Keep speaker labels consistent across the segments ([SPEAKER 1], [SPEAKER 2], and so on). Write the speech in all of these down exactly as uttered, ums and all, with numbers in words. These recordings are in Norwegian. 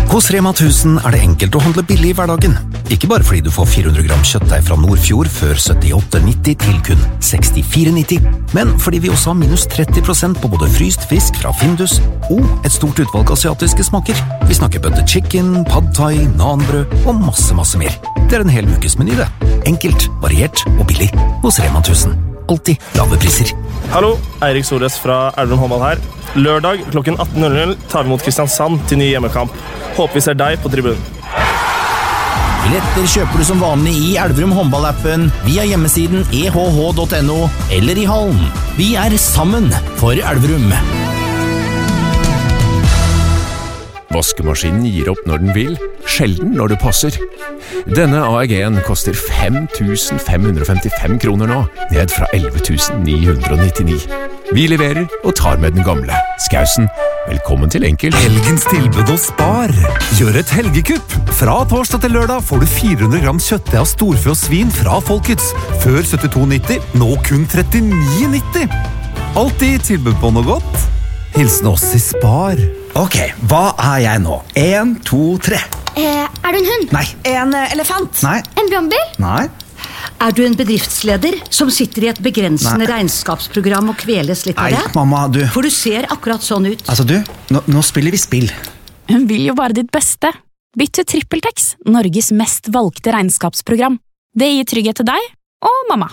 [SPEAKER 1] Hos Rema tusen er det enkelt å handle billig i hverdagen. Ikke bare fordi du får fire hundre gram kjøttdeig fra Nordfjord før syttiåtte nitti til kun sekstifire nitti, men fordi vi også har minus tretti prosent på både fryst fisk fra Findus og et stort utvalg asiatiske smaker. Vi snakker butter chicken, pad thai, nanbrød og masse, masse mer. Det er en hel ukesmeny det. Enkelt, variert og billig hos Rema tusen. Alltid lave priser.
[SPEAKER 2] Hallo, Eirik Sores fra Elverum håndball her. Lørdag klokken atten null null tar vi mot Kristiansand til ny hjemmekamp. Håper vi ser deg på tribunen.
[SPEAKER 3] Billetter kjøper du som vanlig i Elverum håndballappen, via hjemmesiden e h h punktum n o eller i hallen. Vi er sammen for Elverum.
[SPEAKER 4] Vaskemaskinen gir opp når den vil, sjelden når det passer. Denne A E G-en koster fem tusen fem hundre og femtifem kroner nå, ned fra elleve tusen ni hundre og nittini. Vi leverer og tar med den gamle. Skausen, velkommen til Enkel.
[SPEAKER 5] Helgens tilbud hos Spar. Gjør et helgekupp. Fra torsdag til lørdag får du fire hundre gram kjøttdeig av storfe og svin fra Folkets. Før syttito nitti, nå kun trettini nitti. Alltid tilbud på noe godt. Hilsen oss i Spar.
[SPEAKER 1] Ok, hva er jeg nå? En, to, tre.
[SPEAKER 6] Eh, er du en hund?
[SPEAKER 1] Nei.
[SPEAKER 6] En uh, elefant?
[SPEAKER 1] Nei.
[SPEAKER 6] En brannbil?
[SPEAKER 1] Nei.
[SPEAKER 7] Er du en bedriftsleder som sitter i et begrensende Nei. regnskapsprogram og kveles litt av det?
[SPEAKER 1] Nei, mamma, du.
[SPEAKER 7] For du ser akkurat sånn ut.
[SPEAKER 1] Altså du, nå, nå spiller vi spill.
[SPEAKER 8] Hun vil jo bare ditt beste. Bytt til TrippelTex, Norges mest valgte regnskapsprogram. Det gir trygghet til deg og mamma.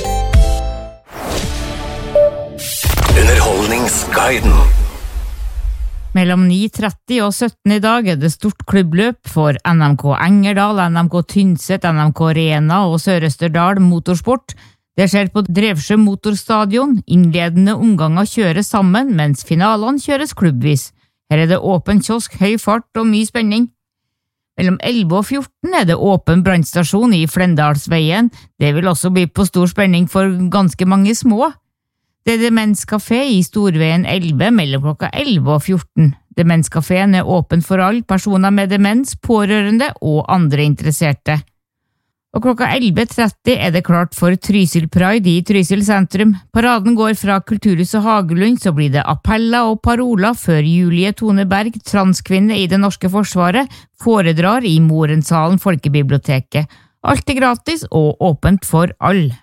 [SPEAKER 1] Underholdningsguiden.
[SPEAKER 9] Mellom ni tretti og sytten i dag er det stort klubbløp for N M K Engerdal, N M K Tynset, N M K Rena og Sør-Østerdal Motorsport. Det skjer på Drevsjø Motorstadion. Innledende omganger kjøres sammen, mens finalene kjøres klubbvis. Her er det åpen kiosk, høy fart og mye spenning. Mellom elleve og fjorten er det åpen brannstasjon i Flendalsveien. Det vil også bli på stor spenning for ganske mange små. Det er Demenskafé i Storveien elleve mellom klokka elleve og fjorten. Demenskaféen er åpen for alle personer med demens, pårørende og andre interesserte. Og klokka elleve tretti er det klart for Trysil Pride i Trysil sentrum. Paraden går fra Kulturhuset Hagelund, så blir det appeller og paroler før Julie Tone Berg, transkvinne i det norske forsvaret, foredrar i Morensalen Folkebiblioteket. Alt er gratis og åpent for alle.